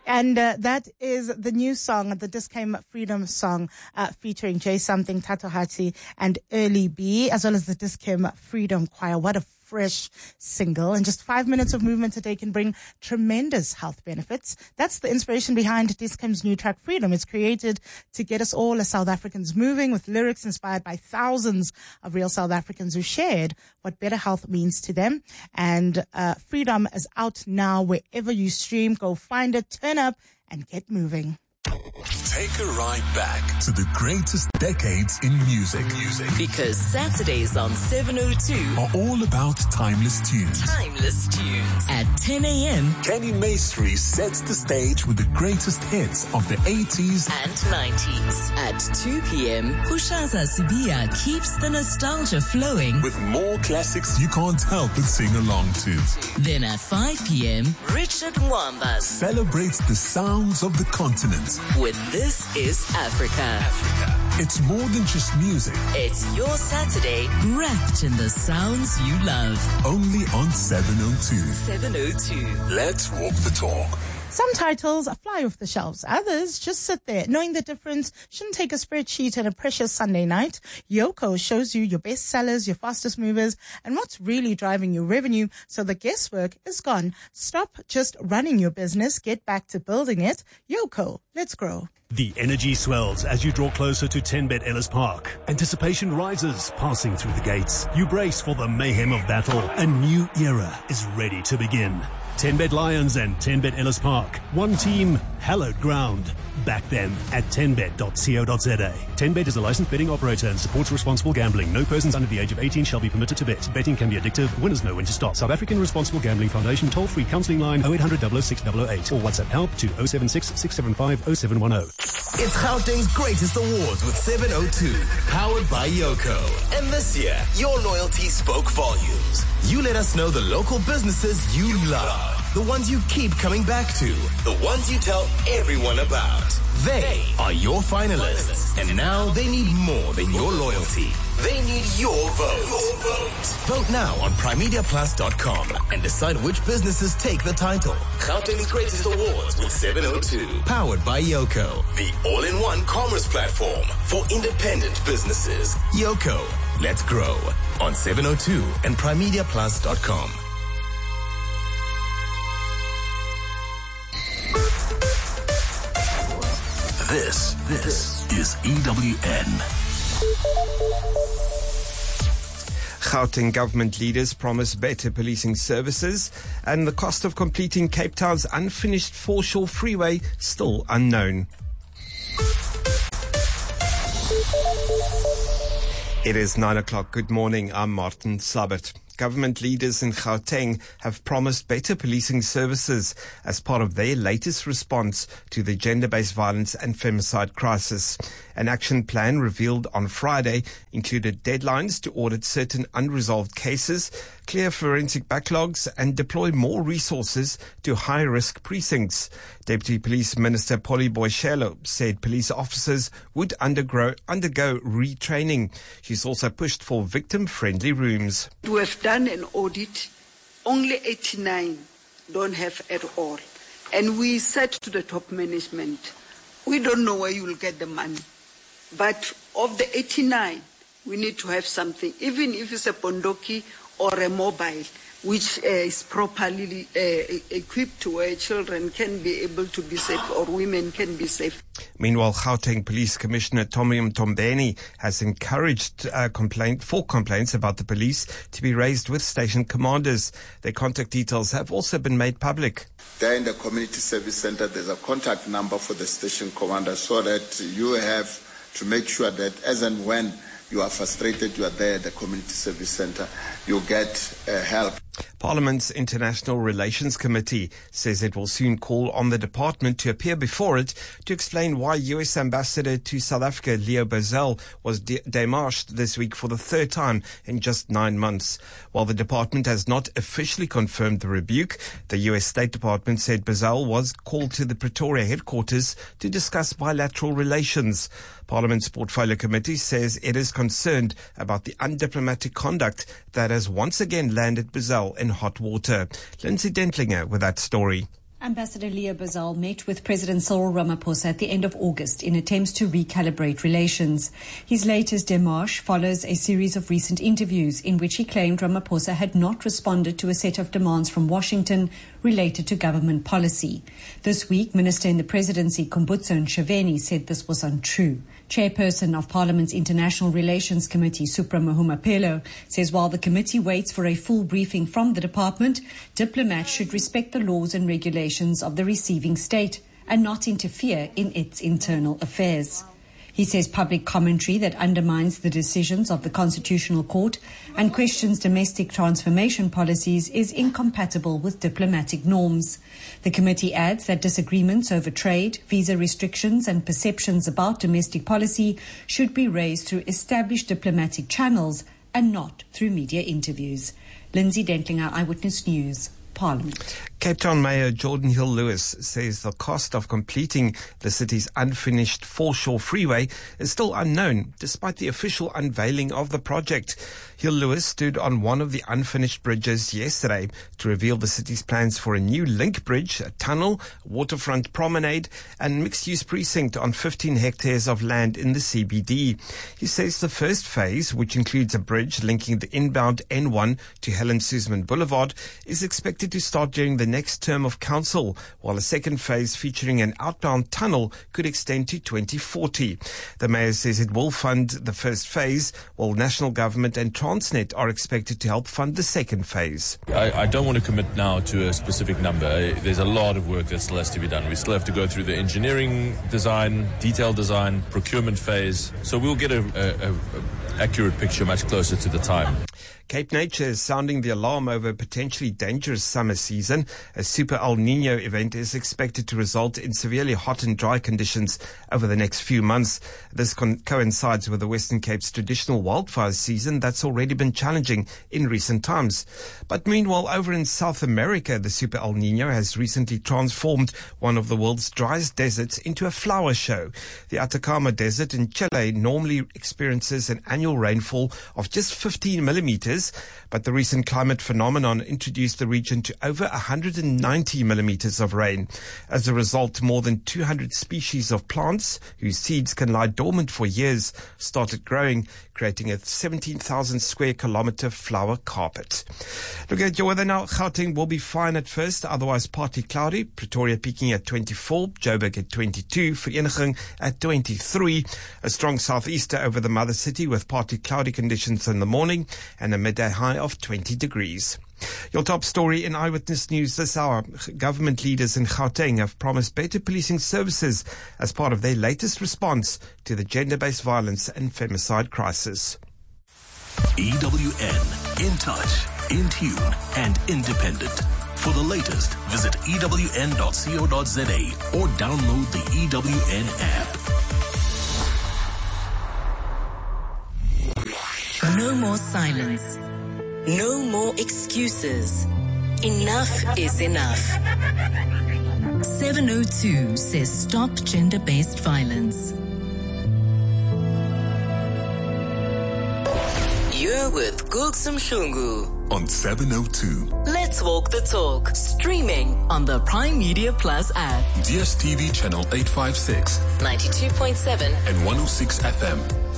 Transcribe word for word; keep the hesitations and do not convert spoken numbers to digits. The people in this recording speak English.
And uh, that is the new song, the Dis-Chem Freedom song, uh, featuring J Something, Thatohatsi, and Early B, as well as the Dis-Chem Freedom Choir. What a fresh single. And just five minutes of movement a day can bring tremendous health benefits. That's the inspiration behind Dis-Chem's new track, Freedom. It's created to get us all as South Africans moving, with lyrics inspired by thousands of real South Africans who shared what better health means to them. And uh, Freedom is out now wherever you stream. Go find it, turn up, and get moving. Take a ride back to the greatest decades in music. Music. Because Saturdays on seven oh two are all about timeless tunes. Timeless tunes. At ten a.m. Kenny Maestri sets the stage with the greatest hits of the eighties and nineties. At two p.m. Kushaza Sibia keeps the nostalgia flowing with more classics you can't help but sing along to. Then at five p.m. Richard Mwamba celebrates the sounds of the continent with This Is Africa. Africa. It's more than just music. It's your Saturday wrapped in the sounds you love. Only on seven oh two. seven oh two. Let's walk the talk. Some titles fly off the shelves. Others just sit there. Knowing the difference shouldn't take a spreadsheet and a precious Sunday night. Yoco shows you your best sellers, your fastest movers, and what's really driving your revenue, so the guesswork is gone. Stop just running your business. Get back to building it. Yoco, let's grow. The energy swells as you draw closer to ten Bet Ellis Park. Anticipation rises, passing through the gates. You brace for the mayhem of battle. A new era is ready to begin. ten Bet Lions and ten Bet Ellis Park. One team, hallowed ground. Back them at ten bet dot co dot za. ten Bet is a licensed betting operator and supports responsible gambling. No persons under the age of eighteen shall be permitted to bet. Betting can be addictive. Winners know when to stop. South African Responsible Gambling Foundation toll-free counselling line oh eight hundred, double oh six, double oh eight or WhatsApp help to oh seven six, six seven five, oh seven one oh. It's Gauteng's greatest awards with seven oh two, powered by Yoco. And this year, your loyalty spoke volumes. You let us know the local businesses you love. The ones you keep coming back to. The ones you tell everyone about. They are your finalists. And now they need more than your loyalty. They need your vote. Your vote. Vote now on primedia plus dot com and decide which businesses take the title. Gauteng's Greatest Awards with seven oh two. Powered by Yoco. The all-in-one commerce platform for independent businesses. Yoco. Let's grow. On seven oh two and primedia plus dot com. This, this is E W N. Gauteng government leaders promise better policing services, and the cost of completing Cape Town's unfinished foreshore freeway still unknown. It is nine o'clock. Good morning. I'm Martin Sabert. Government leaders in Gauteng have promised better policing services as part of their latest response to the gender-based violence and femicide crisis. An action plan revealed on Friday included deadlines to audit certain unresolved cases, clear forensic backlogs, and deploy more resources to high-risk precincts. Deputy Police Minister Polly Boyshelo said police officers would undergo, undergo retraining. She's also pushed for victim-friendly rooms. We have done an audit. Only eighty-nine don't have at all. And we said to the top management, we don't know where you will get the money. But of the eighty-nine, we need to have something, even if it's a bondoki or a mobile, which uh, is properly uh, equipped to where children can be able to be safe or women can be safe. Meanwhile, Gauteng Police Commissioner Tommy Mtombeni has encouraged uh, complaint, for complaints about the police to be raised with station commanders. Their contact details have also been made public. There in the community service center, there's a contact number for the station commander so that you have to make sure that as and when you are frustrated, you are there at the community service center, you get uh, help. Parliament's International Relations Committee says it will soon call on the department to appear before it to explain why U S Ambassador to South Africa Leo Brazell was de- démarched this week for the third time in just nine months. While the department has not officially confirmed the rebuke, the U S State Department said Brazell was called to the Pretoria headquarters to discuss bilateral relations. Parliament's Portfolio Committee says it is concerned about the undiplomatic conduct that has once again landed Brazell in hot water. Lindsay Dentlinger with that story. Ambassador Leah Bazal met with President Cyril Ramaphosa at the end of August in attempts to recalibrate relations. His latest démarche follows a series of recent interviews in which he claimed Ramaphosa had not responded to a set of demands from Washington related to government policy. This week, Minister in the Presidency Khumbudzo Ntshavheni said this was untrue. Chairperson of Parliament's International Relations Committee, Supra Mahumapelo, says while the committee waits for a full briefing from the department, diplomats should respect the laws and regulations of the receiving state and not interfere in its internal affairs. He says public commentary that undermines the decisions of the Constitutional Court and questions domestic transformation policies is incompatible with diplomatic norms. The committee adds that disagreements over trade, visa restrictions and perceptions about domestic policy should be raised through established diplomatic channels and not through media interviews. Lindsay Dentlinger, Eyewitness News, Parliament. Cape Town Mayor Jordan Hill-Lewis says the cost of completing the city's unfinished Foreshore Freeway is still unknown, despite the official unveiling of the project. Hill-Lewis stood on one of the unfinished bridges yesterday to reveal the city's plans for a new link bridge, a tunnel, waterfront promenade, and mixed-use precinct on fifteen hectares of land in the C B D. He says the first phase, which includes a bridge linking the inbound N one to Helen Suzman Boulevard, is expected to start during the next term of council, while a second phase featuring an outbound tunnel could extend to twenty forty. The mayor says it will fund the first phase, while national government and Transnet are expected to help fund the second phase. I, I don't want to commit now to a specific number. There's a lot of work that still has to be done. We still have to go through the engineering design, detailed design, procurement phase. So we'll get a, a, a accurate picture much closer to the time. Cape Nature is sounding the alarm over a potentially dangerous summer season. A super El Nino event is expected to result in severely hot and dry conditions over the next few months. This con- coincides with the Western Cape's traditional wildfire season that's already been challenging in recent times. But meanwhile, over in South America, the super El Nino has recently transformed one of the world's driest deserts into a flower show. The Atacama Desert in Chile normally experiences an annual rainfall of just fifteen millimeters. But the recent climate phenomenon introduced the region to over one hundred ninety millimeters of rain. As a result, more than two hundred species of plants, whose seeds can lie dormant for years, started growing, creating a seventeen thousand square kilometer flower carpet. Look at your weather now. Gauteng will be fine at first, otherwise partly cloudy. Pretoria peaking at twenty-four, Joburg at twenty-two, Vereeniging at twenty-three. A strong southeaster over the mother city with partly cloudy conditions in the morning and a midday high of twenty degrees. Your top story in Eyewitness News this hour. Government leaders in Gauteng have promised better policing services as part of their latest response to the gender-based violence and femicide crisis. E W N, in touch, in tune and independent. For the latest, visit E W N dot co dot za or download the E W N app. No more silence. No more excuses. Enough is enough. seven oh two says stop gender-based violence. You're with Gulsum Shungu on seven oh two. Let's walk the talk. Streaming on the Prime Media Plus app. D S T V channel eight fifty-six, ninety-two point seven and one oh six F M.